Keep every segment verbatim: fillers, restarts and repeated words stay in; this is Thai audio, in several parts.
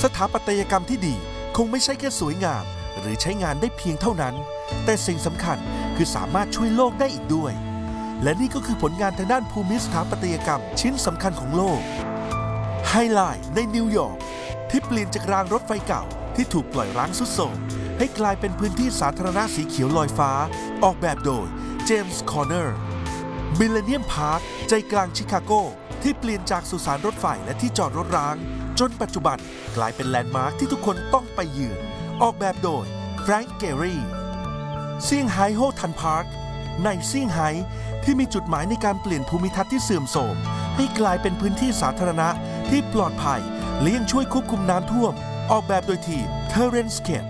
ถาปัตยกรรมที่ดีคงไม่ใช่แค่สวยงามหรือใช้งานได้เพียงเท่านั้นแต่สิ่งสำคัญคือสามารถช่วยโลกได้อีกด้วยและนี่ก็คือผลงานทางด้านภูมิสถาปัตยกรรมชิ้นสำคัญของโลกไฮไลท์ในนิวยอร์กที่เปลี่ยนจากรางรถไฟเก่าที่ถูกปล่อยร้างทรุดโทรมให้กลายเป็นพื้นที่สาธารณะสีเขียวลอยฟ้าออกแบบโดยเจมส์คอร์เนอร์มิลเลนเนียมพาร์คใจกลางชิคาโกที่เปลี่ยนจากสุสานรถไฟและที่จอดรถร้างจนปัจจุบันกลายเป็นแลนด์มาร์คที่ทุกคนต้องไปเยือนออกแบบโดยแฟรงค์เกอรี่เซี่ยงไฮ้โฮทันพาร์คในเซี่ยงไฮ้ที่มีจุดหมายในการเปลี่ยนภูมิทัศน์ที่เสื่อมโทรมให้กลายเป็นพื้นที่สาธารณะที่ปลอดภัยและยังช่วยควบคุมน้ำท่วมออกแบบโดยทีม Terrenscape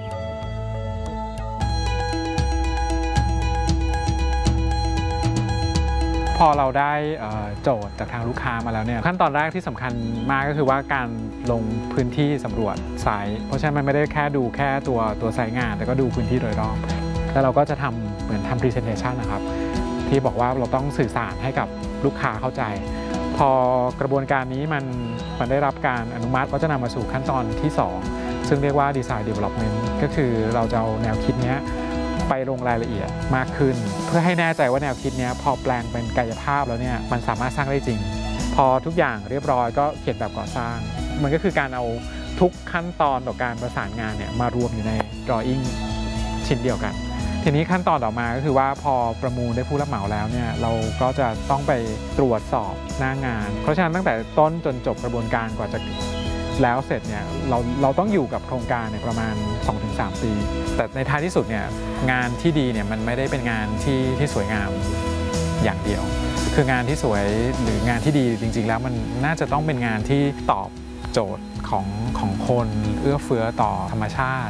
พอเราได้โจทย์จากทางลูกค้ามาแล้วเนี่ยขั้นตอนแรกที่สำคัญมากก็คือว่าการลงพื้นที่สำรวจไซต์เพราะฉะนั้นมันไม่ได้แค่ดูแค่ตัวตัวไซต์งานแต่ก็ดูพื้นที่โดยรอบแล้วเราก็จะทำเหมือนทำ presentation นะครับที่บอกว่าเราต้องสื่อสารให้กับลูกค้าเข้าใจพอกระบวนการนี้มันมันได้รับการอนุมัติก็จะนำมาสู่ขั้นตอนที่สองซึ่งเรียกว่า design development ก็คือเราจะเอาแนวคิดนี้ไปลงรายละเอียดมากขึ้นเพื่อให้แน่ใจว่าแนวคิดนี้พอแปลงเป็นกายภาพแล้วเนี่ยมันสามารถสร้างได้จริงพอทุกอย่างเรียบร้อยก็เขียนแบบก่อสร้างมันก็คือการเอาทุกขั้นตอนต่อการประสานงานเนี่ยมารวมอยู่ใน drawing ชิ้นเดียวกันทีนี้ขั้นตอนต่อมาก็คือว่าพอประมูลได้ผู้รับเหมาแล้วเนี่ยเราก็จะต้องไปตรวจสอบหน้างานเพราะฉะนั้นตั้งแต่ต้นจนจบกระบวนการกว่าจะแล้วเสร็จเนี่ยเราเราต้องอยู่กับโครงการเนี่ยประมาณ สองถึงสาม ปีแต่ในท้ายที่สุดเนี่ยงานที่ดีเนี่ยมันไม่ได้เป็นงานที่ที่สวยงามอย่างเดียวคืองานที่สวยหรืองานที่ดีจริงๆแล้วมันน่าจะต้องเป็นงานที่ตอบโจทย์ของของคนเอื้อเฟื้อต่อธรรมชาติ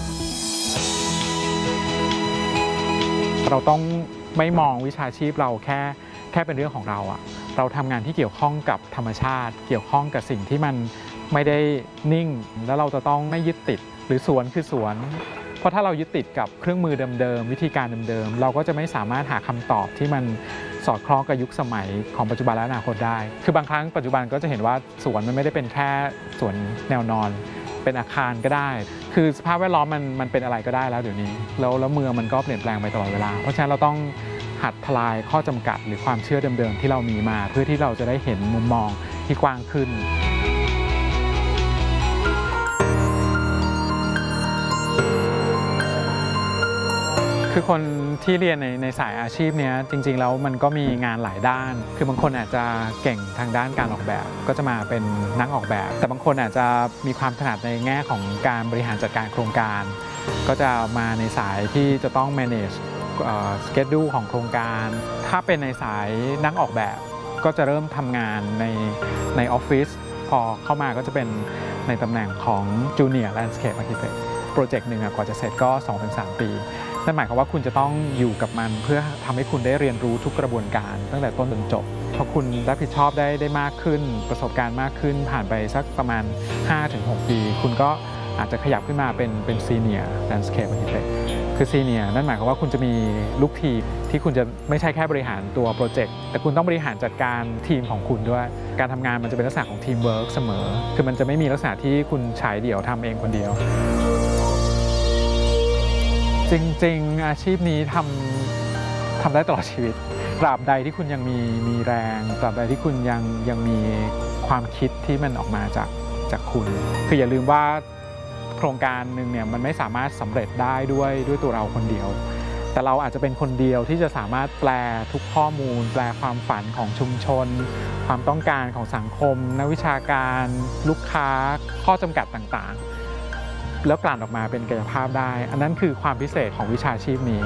เราต้องไม่มองวิชาชีพเราแค่แค่เป็นเรื่องของเราอะเราทำงานที่เกี่ยวข้องกับธรรมชาติเกี่ยวข้องกับสิ่งที่มันไม่ได้นิ่งแล้วเราจะต้องไม่ยึดติดหรือสวนคือสวนเพราะถ้าเรายึดติดกับเครื่องมือเดิมๆวิธีการเดิมๆเราก็จะไม่สามารถหาคำตอบที่มันสอดคล้องกับยุคสมัยของปัจจุบันและอนาคตได้คือบางครั้งปัจจุบันก็จะเห็นว่าสวนมันไม่ได้เป็นแค่สวนแนวนอนเป็นอาคารก็ได้คือสภาพแวดล้อมมันมันเป็นอะไรก็ได้แล้วเดี๋ยวนี้แล้วแล้วเมืองมันก็เปลี่ยนแปลงไปตลอดเวลาเพราะฉะนั้นเราต้องหัดทลายข้อจำกัดหรือความเชื่อเดิมๆที่เรามีมาเพื่อที่เราจะได้เห็นมุมมองที่กว้างขึ้นคือคนที่เรียนในในสายอาชีพนี้จริงๆแล้วมันก็มีงานหลายด้านคือบางคนอาจจะเก่งทางด้านการออกแบบก็จะมาเป็นนักออกแบบแต่บางคนอาจจะมีความถนัดในแง่ของการบริหารจัดการโครงการก็จะมาในสายที่จะต้อง manage schedule ของโครงการถ้าเป็นในสายนักออกแบบก็จะเริ่มทำงานในในออฟฟิศพอเข้ามาก็จะเป็นในตำแหน่งของ Junior Landscape Architect โปรเจกต์หนึ่งกว่าจะเสร็จก็ สองถึงสาม ปีนั่นหมายความว่าคุณจะต้องอยู่กับมันเพื่อทำให้คุณได้เรียนรู้ทุกกระบวนการตั้งแต่ต้นจนจบพอคุณรับผิดชอบได้ได้มากขึ้นประสบการณ์มากขึ้นผ่านไปสักประมาณ ห้าถึงหก ปีคุณก็อาจจะขยับขึ้นมาเป็นเป็น Senior Landscape Architect คือ Senior นั่นหมายความว่าคุณจะมีลูกทีมที่คุณจะไม่ใช่แค่บริหารตัวโปรเจกต์แต่คุณต้องบริหารจัดการทีมของคุณด้วยการทำงานมันจะเป็นลักษณะของทีมเวิร์กเสมอคือมันจะไม่มีลักษณะที่คุณฉายเดี่ยวทำเองคนเดียวจริงๆอาชีพนี้ทำทำได้ตลอดชีวิตตราบใดที่คุณยังมีมีแรงตราบใดที่คุณยังยังมีความคิดที่มันออกมาจากจากคุณคืออย่าลืมว่าโครงการหนึ่งเนี่ยมันไม่สามารถสำเร็จได้ด้วยด้วยตัวเราคนเดียวแต่เราอาจจะเป็นคนเดียวที่จะสามารถแปลทุกข้อมูลแปลความฝันของชุมชนความต้องการของสังคมนักวิชาการลูกค้าข้อจำกัดต่างๆแล้วกลั่นออกมาเป็นกายภาพได้อันนั้นคือความพิเศษของวิชาชีพนี้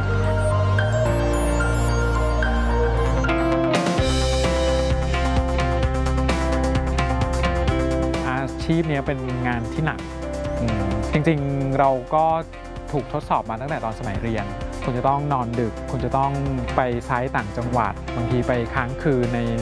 อาชีพนี้เป็นงานที่หนักจริงๆเราก็ถูกทดสอบมาตั้งแต่ตอนสมัยเรียนคุณจะต้องนอนดึกคุณจะต้องไปไซต์ต่างจังหวัดบางทีไปค้างคืนใน